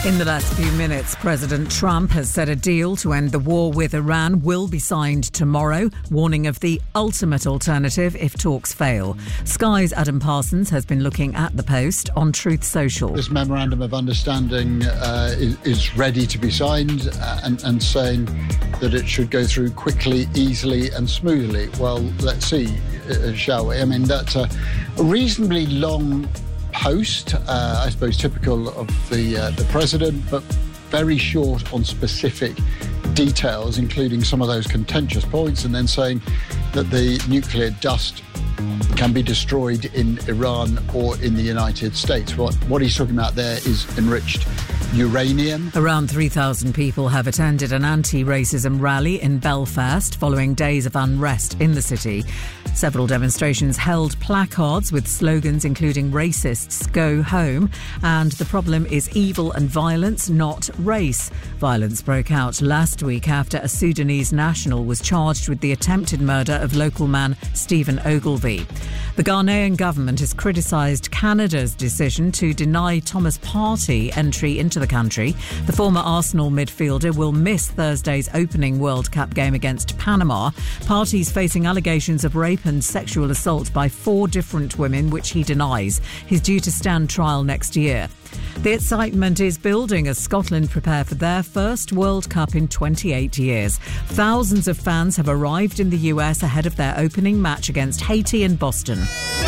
In the last few minutes, President Trump has said a deal to end the war with Iran will be signed tomorrow, warning of the ultimate alternative if talks fail. Sky's Adam Parsons has been looking at the post on Truth Social. This memorandum of understanding is ready to be signed and saying that it should go through quickly, easily and smoothly. Well, let's see, shall we? I mean, that's a reasonably long post, I suppose typical of the president, but very short on specific details, including some of those contentious points, and then saying that the nuclear dust can be destroyed in Iran or in the United States. What he's talking about there is enriched uranium. Around 3,000 people have attended an anti-racism rally in Belfast following days of unrest in the city. Several demonstrations held placards with slogans including "Racists Go Home" and "The problem is evil and violence, not race." Violence broke out last week after a Sudanese national was charged with the attempted murder of local man Stephen Ogilvie. The Ghanaian government has criticised Canada's decision to deny Thomas Partey entry into the country. The former Arsenal midfielder will miss Thursday's opening World Cup game against Panama. Partey's facing allegations of rape and sexual assault by 4 different women, which he denies. He's due to stand trial next year. The excitement is building as Scotland prepare for their first World Cup in 28 years. Thousands of fans have arrived in the US ahead of their opening match against Haiti in Boston.